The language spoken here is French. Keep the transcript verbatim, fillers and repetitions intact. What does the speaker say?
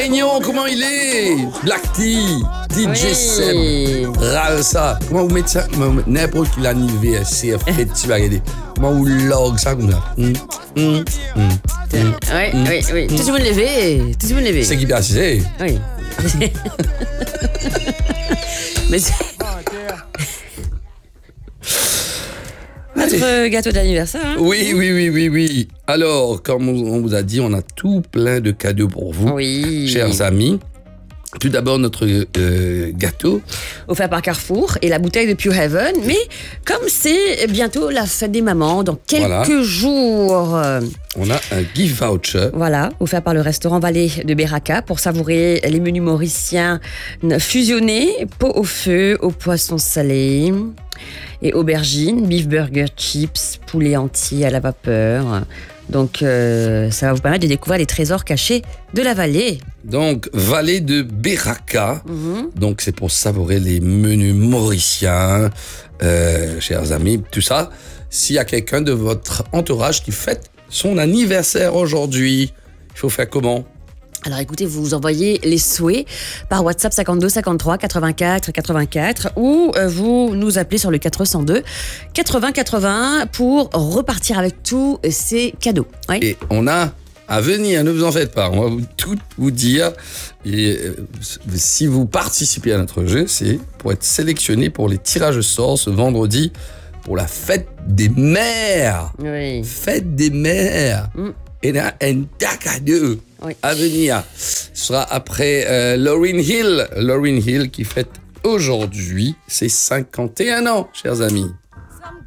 Réunion, comment il est? Black T, D J Oui. Seb, Ralsa. Comment vous mettez ça? Comment vous mettez n'importe quel anniversaire, fête, tu vas regarder. Comment vous log ça comme ça? Hum, hum, hum. Oui, oui, oui. Tout le monde levé. Tout le monde levé. C'est qui bien c'est? Oui. Mais c'est... Notre gâteau d'anniversaire. Hein? Oui, oui, oui, oui, oui. Alors, comme on vous a dit, on a tout plein de cadeaux pour vous, Oui. chers amis. Tout d'abord, notre euh, gâteau. Offert par Carrefour et la bouteille de Pure Heaven. Mais comme c'est bientôt la fête des mamans, dans quelques Voilà. jours, euh, On a un gift voucher. voilà, offert par le restaurant Vallée de Beraka pour savourer les menus mauriciens fusionnés, pot au feu, au poisson salé et aubergines, beef burger chips, poulet entier à la vapeur. Donc, euh, ça va vous permettre de découvrir les trésors cachés de la vallée. Donc, vallée de Beraka. Mm-hmm. Donc, c'est pour savourer les menus mauriciens, euh, chers amis, tout ça. S'il y a quelqu'un de votre entourage qui fête son anniversaire aujourd'hui, il faut faire comment? Alors écoutez, vous envoyez les souhaits par WhatsApp cinquante-deux cinquante-trois quatre-vingt-quatre quatre-vingt-quatre ou euh, vous nous appelez sur le quatre cent deux quatre-vingts quatre-vingts pour repartir avec tous ces cadeaux. Oui. Et on a à venir, ne vous en faites pas, on va vous, tout vous dire. Et euh, si vous participez à notre jeu, c'est pour être sélectionné pour les tirages au sort ce vendredi pour la fête des mères. Oui. Fête des mères. Mm. Et là, un cadeau Oui. à venir. Ce sera après euh, Lauryn Hill. Lauryn Hill qui fête aujourd'hui ses cinquante et un ans, chers amis.